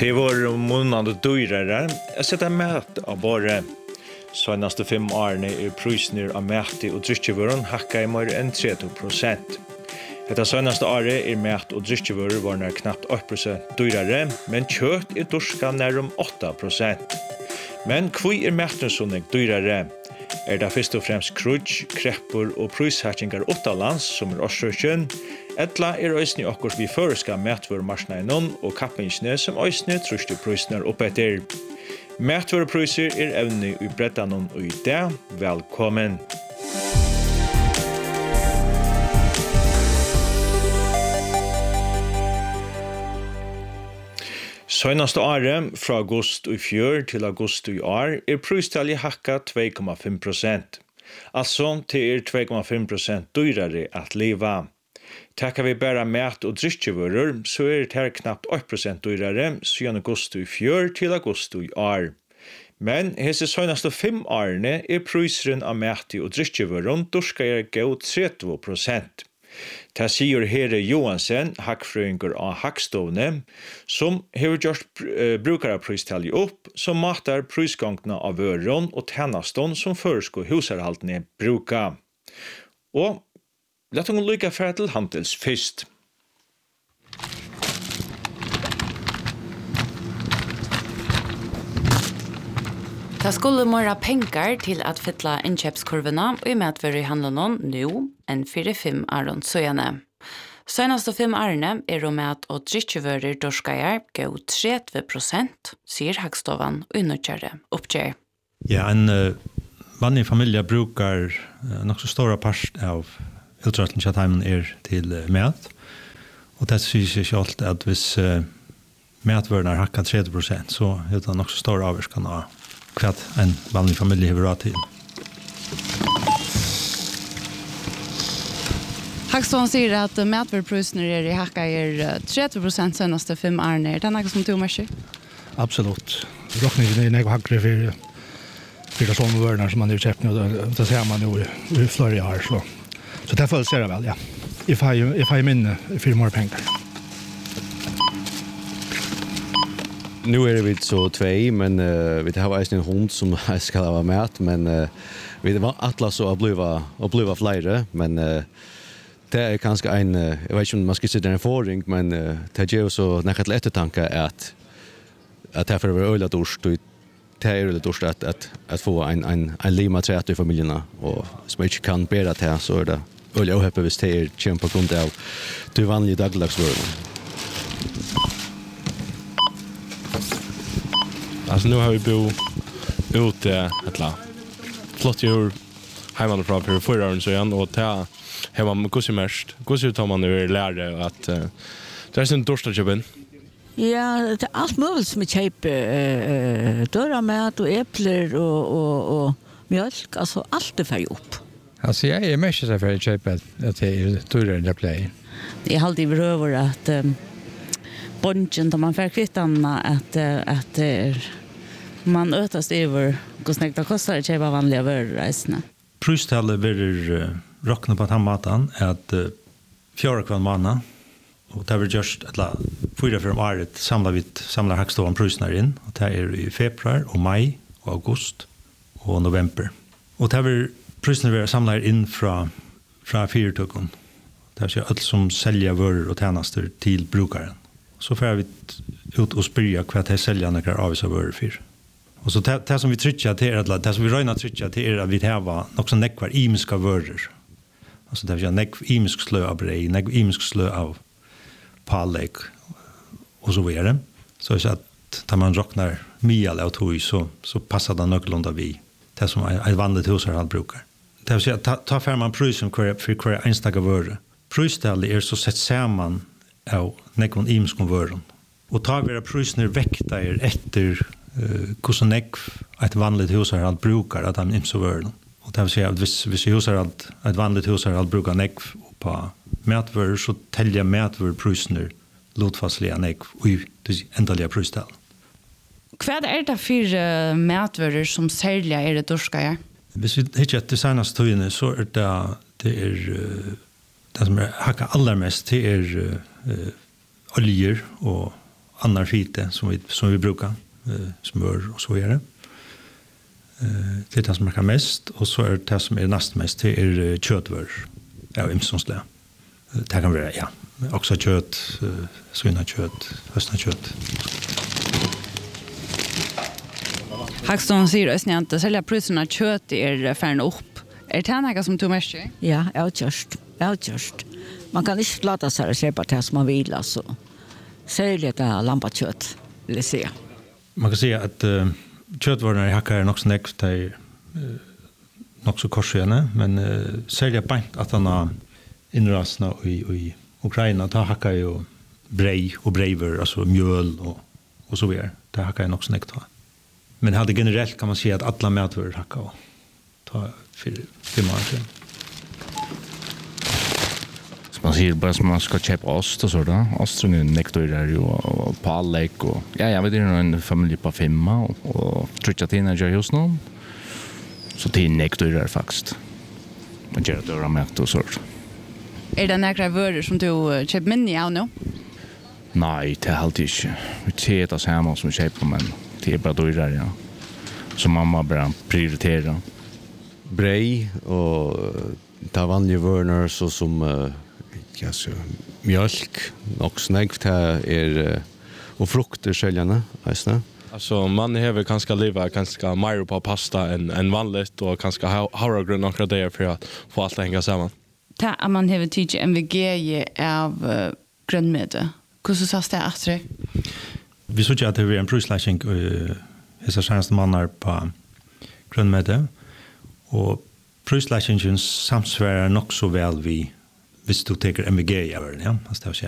Till vår månad dyrare. Jag sätter mät av bara senaste 5 åren prisner av mät och dryckevören hacka i mer än 30%. Detta senaste året mät och dryckevörer var knappt 8% dyrare, men kött dorska när 8%. Men kvui mätten som dyrare? Det först och främst krudj, kreppor och prishättingar utomlands som årsöken. Etla ösni okkur vi føreska mætvarumarknaden og kappingsne som øsni truste prisner opp etter. Mætvarupriser evne i Brettanon og i dag. Velkommen! Senaste året, fra august i fjør til august i år, pristallet hakka 2,5%. Altså til 2,5% dyrare at leva. Tackar vi bara mät och dryckevörer så det här knappt 8% dyrare siden augusti i fjör till augusti i år. Men hese senaste 5 årene prisren av mät och dryckevörer dorskar gå 30%. Det sier Herre Johansen, hackfrøyngur av Hackstovne, som har gjort brukarapristallet opp, som matar prisgångna av vøren og tennaston som føresko husarhaltene bruka. Og låt oss lycka för till handels först. Det skulle mera pengar till att fylla inköpskurvorna och i mätvaruhandeln nu än 4-5 åren söjane. Senaste 5 årene mät och dryckevörer dorskajar gå 30%, säger Hackstovan och innåkärre uppger. Ja, en vanlig familj brukar nog så stora part av uträttningen att heimen till mät. Och det syns ju allt att hvis mätvärden hackar 30% så utan också stor avskan av kvart en vanlig familj har råd till. Hackstone säger att mätvarupriserna i hackar 30% senaste 5 åren. Det är något som du märker? Absolut. Rockningen är hackare för sådana värden som man har köpt nu. Det ser man nu i flera år. Så det får jag väl, ja. If I minne för mer pengar. Nu vi så 2, men vi har en hund som ska vara med, men vi var alla så att bliva flera, men det är kanske en jag vet inte om man ska säga en erfaring, men det ger så nästan till eftertanke att det för vara öla dorst och det är öla dorst att få en lima trätt i familjerna och som inte kan bära det så är det öliga ohäppa hvis det kjem på grund av det vanliga daglagsvården. Alltså nu har vi bo ute ett flott djur hemma från för 4 år sedan och ta hemma med kusimest. Kusi tar man nu lärde att det är sin torsdagsjobben. Ja, det är allt möjligt som köper dörramat och äppler och mjölk, alltså allt det får upp. Alltså jag är mest så för att köpa att det är dyrare än det play. Jag har alltid över att bunchen då man får kvittarna att man ötas över hur snägt det kostar att köpa vanliga varor. Pristallet blir rockna på maten att 4 kvar månad och det blir just att 4-5 året samlar Hackstovan prisnar in och det är i februari och maj och august och november. Och det blir prisene vi samlar in fra fyrtøkken. Det er alt som selger varer og tjenester til brukaren. Så får vi ut og spyrja hva det selger når avisa varer for. Og så det som vi trykker til det som vi røyner trykker til at vi har nok så nekvar imiska varer. Altså det er nekv imisk slø av brei, nekv imisk slø av pallegg og så videre. Så er at da man råknar mye av tog så passar det nøklunda vi. Det som ett vanligt hushåll brukar. Det vill säga ta för man prisen för kvar enstaka vara. Pristallet så sett samman av nekon imskon vören. Och tar vi prisen väckta efter hur nekv ett vanligt hushåll brukar att han imso vören. Och det vill säga att hvis hushåll ett vanligt hushåll brukar nekv på mätvör så tälja mätvör prisen lotfastliga nekv i det ändliga pristallet. Vad är det för mätvaror som säljer det dorska? Hvis vi hittar det senaste tøyene så är det som hackar allra mest det är oljor och annan fite som vi brukar, smör och så vidare. Det är det som smakar mest, och så är det som är näst mest, det är köttvör av imsonsle. Det kan vara, också kött, svinnakött, höstnakött. Hackstone säger att ni inte säljer priserna kött färna upp. Är det något som du märker? Ja, outjust. Man kan inte låta sig att köpa det som man vill, alltså. Särskilt lampakött, vill jag säga. Man kan säga att köttvarorna i hackar är nog så näkt, det är nog så korsjene, men särskilt bänt att han har inrasna i Ukraina, ta hackar ju brej och brever, alltså mjöl och så vidare. Det hackar är nog så näkt. Men hade generellt kan man säga att alla mätvaror hackar och ta 5 år sedan. Man säger bara som man ska köpa ost och sådär. Osten är nektorer ju och pallek och jag vet inte en familj på 5 och trutja teenager just nu. Så det är nektorer faktiskt. Man gör det mat och sånt. Är det några varor som du köper minni av nu? Nej, det är alltid inte. Vi ser det samma som vi köper, men det är bara dyrare, ja. Så mamma bara prioriterar. Brej och ta vanliga varor så som mjölk, och snäggt här är och frukter säljarna, alltså. Alltså man behöver kanske leva ganska mer på pasta än vanligt och kanske havregryn och grejer för att få allt att hänga samman. Ta att man behöver tycka MVG av grönmedel. Hur så sas det efter? Vi såg att det var en prisläsning dessa senaste månader på grönmedel, och prisläsningen samsvarar nog så väl vi hvis du teker MVG i världen, ja, alltså det